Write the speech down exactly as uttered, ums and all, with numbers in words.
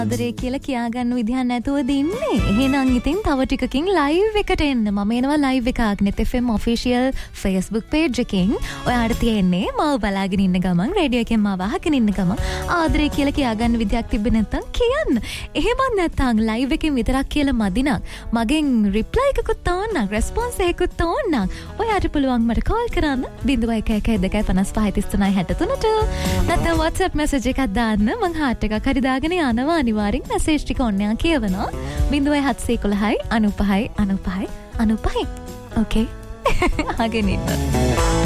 ආදරේ කියලා කියාගන්න විදිහක් නැතුව දින්නේ. එහෙනම් ඉතින් තව ටිකකින් ලයිව් එකට එන්න. මම එනවා ලයිව් එක අග්නෙත් F M official Facebook page එකකින්. ඔයාට තියෙන්නේ මාව බලාගෙන ඉන්න ගමන් රේඩියෝ එකෙන් මාව අහගෙන ඉන්න ගමන් ආදරේ කියලා කියාගන්න විදිහක් තිබ්බේ නැත්තම් කියන්න. එහෙම නැත්තම් ලයිව් එකෙන් විතරක් කියලා මදි නම් මගෙන් රිප්ලයි එකකුත් ඕනනම් රෙස්පොන්ස් එකකුත් ඕනනම් ඔයාට පුළුවන් මට කෝල් කරන්න zero one one one two five five three nine six three ට. නැත්නම් WhatsApp message එකක් දාන්න. මං හાર્ට් එකක් හරි දාගෙන යනවා. අනිවාර්යෙන් මැසේජ් ටික ඔන්නයා කියවනවා zero one seven one one five nine nine nine nine. ඕකේ. අහගෙන ඉන්න.